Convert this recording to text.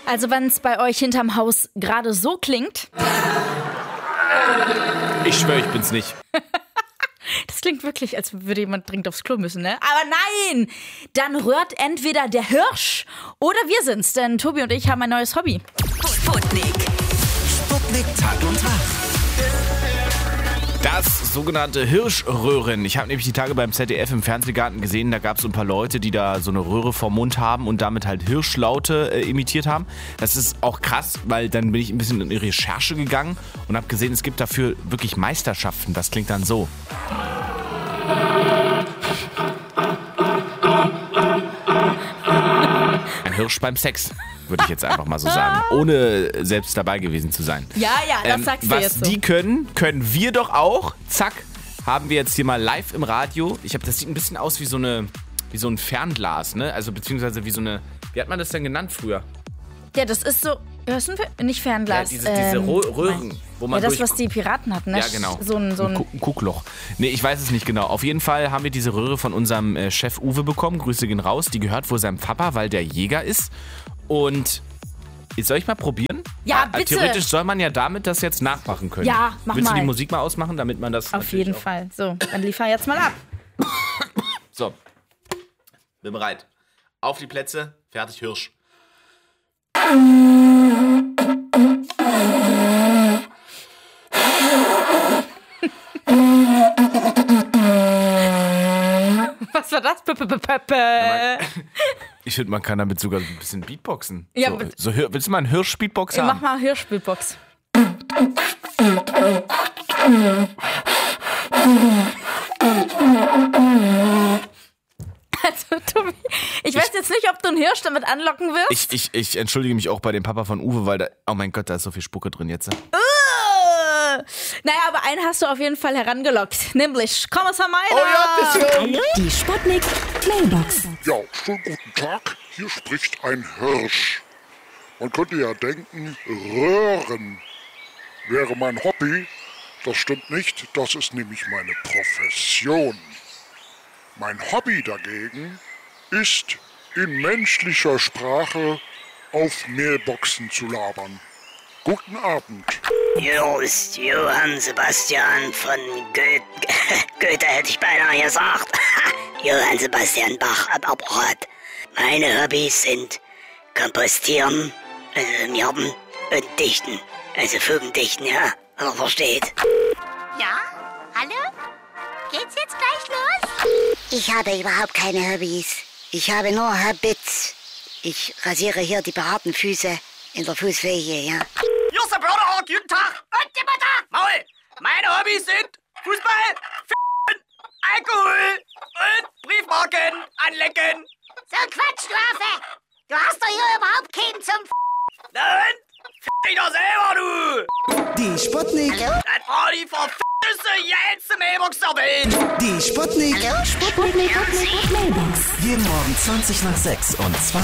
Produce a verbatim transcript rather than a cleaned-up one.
Also wenn es bei euch hinterm Haus gerade so klingt. Ich schwöre, ich bin's nicht. Das klingt wirklich, als würde jemand dringend aufs Klo müssen, ne? Aber nein! Dann rührt entweder der Hirsch oder wir sind's, denn Tobi und ich haben ein neues Hobby. Sputnik. Sputnik Tag und Tag. Das sogenannte Hirschröhren. Ich habe nämlich die Tage beim Z D F im Fernsehgarten gesehen, da gab es so ein paar Leute, die da so eine Röhre vorm Mund haben und damit halt Hirschlaute äh, imitiert haben. Das ist auch krass, weil dann bin ich ein bisschen in die Recherche gegangen und habe gesehen, es gibt dafür wirklich Meisterschaften. Das klingt dann so. Ein Hirsch beim Sex, würde ich jetzt einfach mal so sagen, ohne selbst dabei gewesen zu sein. Ja, ja, das ähm, sagst du was jetzt so. Was die können, können wir doch auch. Zack, haben wir jetzt hier mal live im Radio. Ich habe, das sieht ein bisschen aus wie so eine, wie so ein Fernglas, ne? Also beziehungsweise wie so eine, wie hat man das denn genannt früher? Ja, das ist so, das ist ein, nicht Fernglas. Ja, diese, diese ähm, Röhren, wo man ja, das, durch... was die Piraten hatten, ne? Ja, genau. So ein, so ein, ein Kuckloch. Nee, ich weiß es nicht genau. Auf jeden Fall haben wir diese Röhre von unserem äh, Chef Uwe bekommen. Grüße gehen raus. Die gehört wohl seinem Papa, weil der Jäger ist. Und soll ich mal probieren? Ja, Ah, bitte. Theoretisch soll man ja damit das jetzt nachmachen können. Ja, mach Willst mal. du die Musik mal ausmachen, damit man das... Auf jeden auch... Fall. So, dann liefer jetzt mal ab. So, bin bereit. Auf die Plätze, fertig, Hirsch. Was war das? P -p -p -p -p. Ich finde, man kann damit sogar ein bisschen Beatboxen. Ja, so, aber- so, Hir- willst du mal einen Hirsch-Beatbox Ja, haben? mach mal Hirschspielbox. Also, Tobi, ich weiß jetzt nicht, ob du einen Hirsch damit anlocken wirst. Ich, ich, ich entschuldige mich auch bei dem Papa von Uwe, weil da, oh mein Gott, da ist so viel Spucke drin jetzt. Uh, naja, aber einen hast du auf jeden Fall herangelockt. Nämlich Kommissar Meiner. Oh ja, bitte. Die Sputnik Mailbox. Ja, schönen guten Tag. Hier spricht ein Hirsch. Man könnte ja denken, Röhren wäre mein Hobby. Das stimmt nicht, das ist nämlich meine Profession. Mein Hobby dagegen ist, in menschlicher Sprache auf Mailboxen zu labern. Guten Abend. Hier ist Johann Sebastian von Goethe. Goethe hätte ich beinahe gesagt. Johann Sebastian Bach am Apparat. Meine Hobbys sind Kompostieren, also Mierden und Dichten. Also Fugendichten, ja, wenn man versteht. Ja? Hallo? Geht's jetzt gleich los? Ich habe überhaupt keine Hobbys. Ich habe nur Habits. Ich rasiere hier die behaarten Füße in der Fußpflege, ja. Hier ist der Börderort, guten Tag. Und die Mutter. Maul. Meine Hobbys sind Fußball, F***en, Alkohol und Briefmarken anlecken. So ein Quatsch, du Affe! Du hast doch hier überhaupt keinen zum F***. Na und? F*** dich doch selber, du. Die Sputnik. Das war die verfickteste geilste Mailbox der Welt. Die Sputnik. Hallo? Sputnik Mailbox. Jeden Morgen zwanzig nach sechs und zwei